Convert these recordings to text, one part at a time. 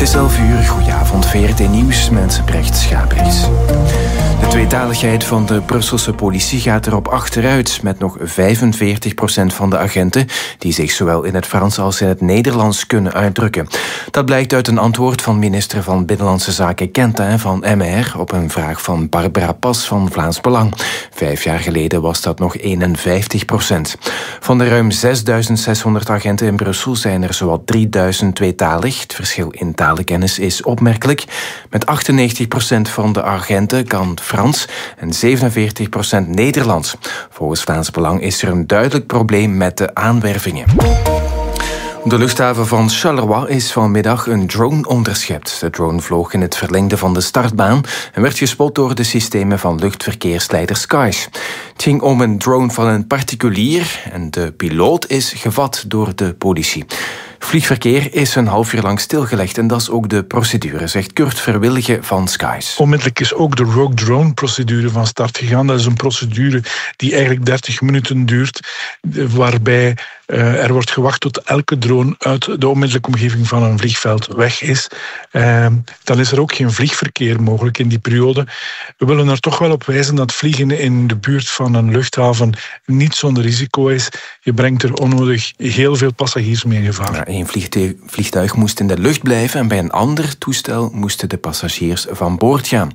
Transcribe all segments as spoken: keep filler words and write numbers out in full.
is elf uur, goedenavond, V R T Nieuws met Brecht Schaapries. De tweetaligheid van de Brusselse politie gaat erop achteruit, met nog vijfenveertig procent van de agenten die zich zowel in het Frans als in het Nederlands kunnen uitdrukken. Dat blijkt uit een antwoord van minister van Binnenlandse Zaken Quentin van M R op een vraag van Barbara Pas van Vlaams Belang. Vijf jaar geleden was dat nog eenenvijftig procent. Van de ruim zesduizend zeshonderd agenten in Brussel zijn er zowat drieduizend tweetalig. Het verschil in talenkennis is opmerkelijk. Met achtennegentig procent van de agenten kan Frans en zevenenveertig procent Nederlands. Volgens Vlaams Belang is er een duidelijk probleem met de aanwervingen. Op de luchthaven van Charleroi is vanmiddag een drone onderschept. De drone vloog in het verlengde van de startbaan en werd gespot door de systemen van luchtverkeersleider Skies. Het ging om een drone van een particulier en de piloot is gevat door de politie. Vliegverkeer is een half uur lang stilgelegd en dat is ook de procedure, zegt Kurt Verwillige van Skies. Onmiddellijk is ook de Rogue Drone-procedure van start gegaan. Dat is een procedure die eigenlijk dertig minuten duurt, waarbij uh, er wordt gewacht tot elke drone uit de onmiddellijke omgeving van een vliegveld weg is. Uh, dan is er ook geen vliegverkeer mogelijk in die periode. We willen er toch wel op wijzen dat vliegen in de buurt van een luchthaven niet zonder risico is. Je brengt er onnodig heel veel passagiers mee in gevaar. Ja, Een vliegtuig moest in de lucht blijven en bij een ander toestel moesten de passagiers van boord gaan.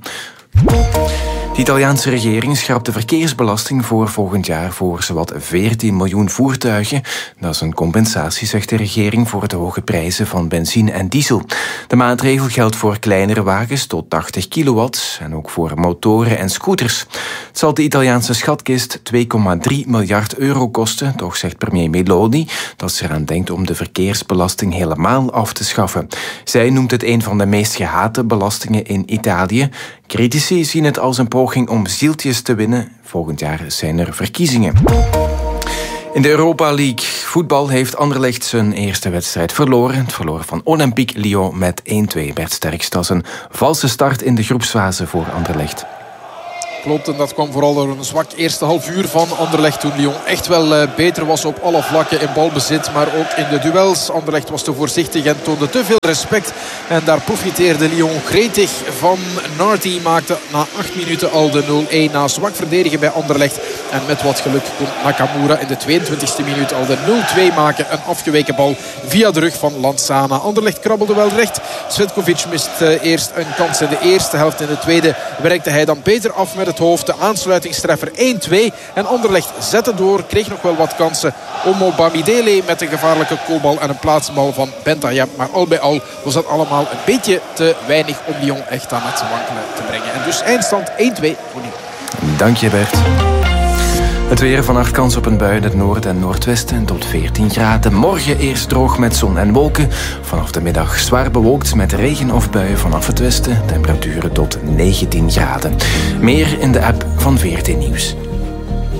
De Italiaanse regering schrapt de verkeersbelasting voor volgend jaar voor zowat veertien miljoen voertuigen. Dat is een compensatie, zegt de regering, voor de hoge prijzen van benzine en diesel. De maatregel geldt voor kleinere wagens tot tachtig kilowatt en ook voor motoren en scooters. Het zal de Italiaanse schatkist twee komma drie miljard euro kosten, toch zegt premier Meloni dat ze eraan denkt om de verkeersbelasting helemaal af te schaffen. Zij noemt het een van de meest gehate belastingen in Italië. Critici zien het als een poging om zieltjes te winnen. Volgend jaar zijn er verkiezingen. In de Europa League voetbal heeft Anderlecht zijn eerste wedstrijd verloren. Het verloren van Olympique Lyon met één-twee werd sterkst. Dat is een valse start in de groepsfase voor Anderlecht. Klopt, en dat kwam vooral door een zwak eerste half uur van Anderlecht, toen Lyon echt wel uh, beter was op alle vlakken in balbezit, maar ook in de duels. Anderlecht was te voorzichtig en toonde te veel respect. En daar profiteerde Lyon gretig van. Nardi maakte na acht minuten al de nul-één na zwak verdedigen bij Anderlecht. En met wat geluk kon Nakamura in de tweeëntwintigste minuut al de nul-twee maken. Een afgeweken bal via de rug van Lanzana. Anderlecht krabbelde wel recht. Svetkovic mist uh, eerst een kans in de eerste helft. In de tweede werkte hij dan beter af met het hoofd. De aansluitingstreffer één-twee. En Anderlecht zette door. Kreeg nog wel wat kansen. Omo Bamidele met een gevaarlijke kopbal en een plaatsbal van Bentayem. Maar al bij al was dat allemaal een beetje te weinig om Lyon echt aan het wankelen te brengen. En dus eindstand één-twee voor Lyon. Dank je, Bert. Het weer, vannacht kans op een bui in het noorden en noordwesten tot veertien graden. Morgen eerst droog met zon en wolken. Vanaf de middag zwaar bewolkt met regen of buien vanaf het westen. Temperaturen tot negentien graden. Meer in de app van V R T Nieuws.